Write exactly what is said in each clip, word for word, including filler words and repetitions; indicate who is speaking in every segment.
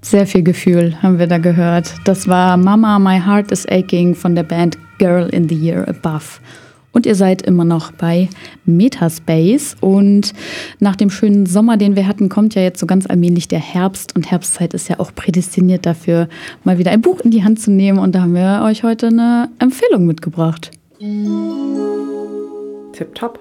Speaker 1: Sehr viel Gefühl haben wir da gehört. Das war Mama, My Heart is Aching von der Band Girl in the Year Above. Und ihr seid immer noch bei Metaspace. Und nach dem schönen Sommer, den wir hatten, kommt ja jetzt so ganz allmählich der Herbst. Und Herbstzeit ist ja auch prädestiniert dafür, mal wieder ein Buch in die Hand zu nehmen. Und da haben wir euch heute eine Empfehlung mitgebracht.
Speaker 2: Tipptopp.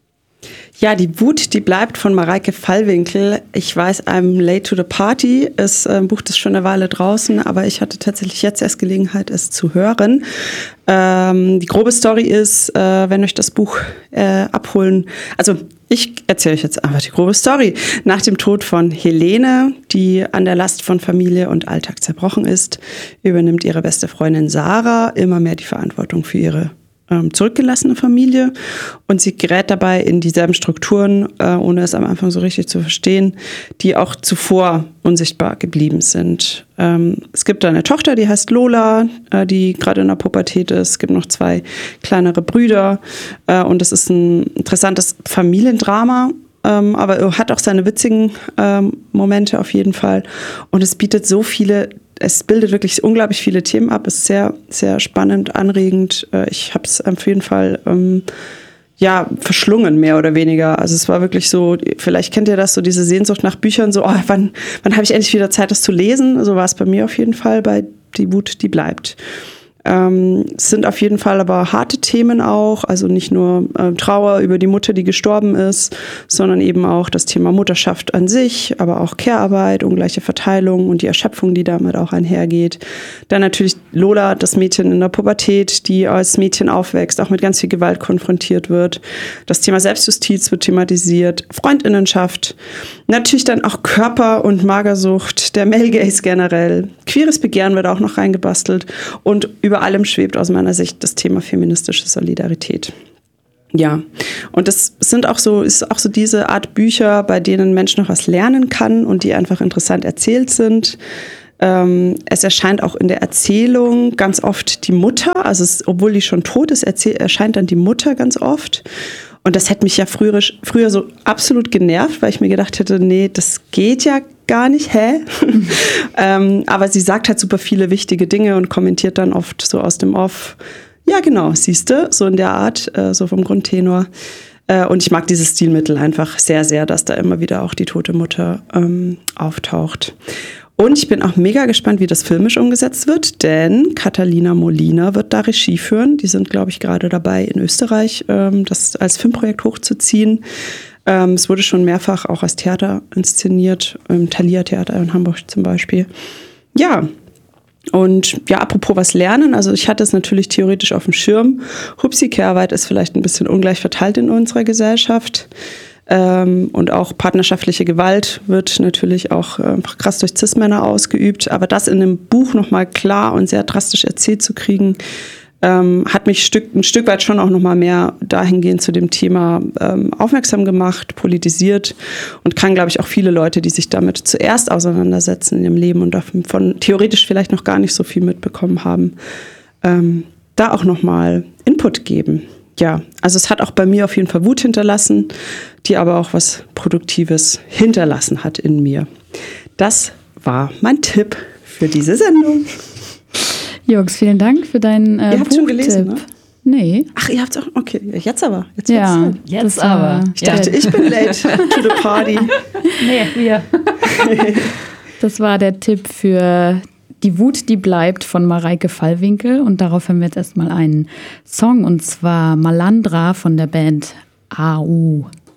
Speaker 2: Ja, die Wut, die bleibt von Mareike Fallwinkel. Ich weiß, I'm late to the party. Ist ein Buch, das ist schon eine Weile draußen, aber ich hatte tatsächlich jetzt erst Gelegenheit, es zu hören. Ähm, die grobe Story ist, äh, wenn euch das Buch äh, abholen, also ich erzähle euch jetzt einfach die grobe Story. Nach dem Tod von Helene, die an der Last von Familie und Alltag zerbrochen ist, übernimmt ihre beste Freundin Sarah immer mehr die Verantwortung für ihre zurückgelassene Familie und sie gerät dabei in dieselben Strukturen, äh, ohne es am Anfang so richtig zu verstehen, die auch zuvor unsichtbar geblieben sind. Ähm, es gibt da eine Tochter, die heißt Lola, äh, die gerade in der Pubertät ist. Es gibt noch zwei kleinere Brüder äh, und es ist ein interessantes Familiendrama, ähm, aber er hat auch seine witzigen ähm, Momente auf jeden Fall und es bietet so viele Es bildet wirklich unglaublich viele Themen ab, ist sehr, sehr spannend, anregend. Ich habe es auf jeden Fall ähm, ja, verschlungen, mehr oder weniger. Also es war wirklich so, vielleicht kennt ihr das, so diese Sehnsucht nach Büchern, so, oh, wann, wann habe ich endlich wieder Zeit, das zu lesen? So war es bei mir auf jeden Fall bei Die Wut, die bleibt. Ähm, es sind auf jeden Fall aber harte Themen auch, also nicht nur äh, Trauer über die Mutter, die gestorben ist, sondern eben auch das Thema Mutterschaft an sich, aber auch Care-Arbeit, ungleiche Verteilung und die Erschöpfung, die damit auch einhergeht. Dann natürlich Lola, das Mädchen in der Pubertät, die als Mädchen aufwächst, auch mit ganz viel Gewalt konfrontiert wird. Das Thema Selbstjustiz wird thematisiert, Freundinnenschaft, natürlich dann auch Körper- und Magersucht, der Male Gaze generell, queeres Begehren wird auch noch reingebastelt und über allem schwebt aus meiner Sicht das Thema feministische Solidarität. Ja, und das sind auch so, ist auch so diese Art Bücher, bei denen Mensch noch was lernen kann und die einfach interessant erzählt sind. Ähm, es erscheint auch in der Erzählung ganz oft die Mutter, also es, obwohl die schon tot ist, erzähl, erscheint dann die Mutter ganz oft. Und das hätte mich ja früher, früher so absolut genervt, weil ich mir gedacht hätte, nee, das geht ja gar nicht, hä? ähm, aber sie sagt halt super viele wichtige Dinge und kommentiert dann oft so aus dem Off. Ja, genau, siehste, so in der Art, äh, so vom Grundtenor. Äh, und ich mag dieses Stilmittel einfach sehr, sehr, dass da immer wieder auch die tote Mutter ähm, auftaucht. Und ich bin auch mega gespannt, wie das filmisch umgesetzt wird, denn Catalina Molina wird da Regie führen. Die sind, glaube ich, gerade dabei, in Österreich ähm, das als Filmprojekt hochzuziehen. Ähm, es wurde schon mehrfach auch als Theater inszeniert, im Thalia Theater in Hamburg zum Beispiel. Ja, und ja, apropos was lernen, also ich hatte es natürlich theoretisch auf dem Schirm. Hupsi, Care-Arbeit ist vielleicht ein bisschen ungleich verteilt in unserer Gesellschaft. Ähm, und auch partnerschaftliche Gewalt wird natürlich auch äh, krass durch Cis-Männer ausgeübt. Aber das in einem Buch nochmal klar und sehr drastisch erzählt zu kriegen, ähm, hat mich Stück, ein Stück weit schon auch nochmal mehr dahingehend zu dem Thema ähm, aufmerksam gemacht, politisiert und kann, glaube ich, auch viele Leute, die sich damit zuerst auseinandersetzen in ihrem Leben und davon theoretisch vielleicht noch gar nicht so viel mitbekommen haben, ähm, da auch nochmal Input geben. Ja, also es hat auch bei mir auf jeden Fall Wut hinterlassen, die aber auch was Produktives hinterlassen hat in mir. Das war mein Tipp für diese Sendung.
Speaker 1: Jungs, vielen Dank für deinen äh,
Speaker 2: Ihr habt schon gelesen, ne?
Speaker 1: Nee.
Speaker 2: Ach, ihr habt auch, okay, jetzt aber. Jetzt
Speaker 1: ja,
Speaker 2: jetzt,
Speaker 1: jetzt aber.
Speaker 2: Ich dachte, ich bin late to the party.
Speaker 3: Nee, wir.
Speaker 1: Das war der Tipp für Die Wut, die bleibt von Mareike Fallwinkel. Und darauf haben wir jetzt erstmal einen Song, und zwar Malandra von der Band A U.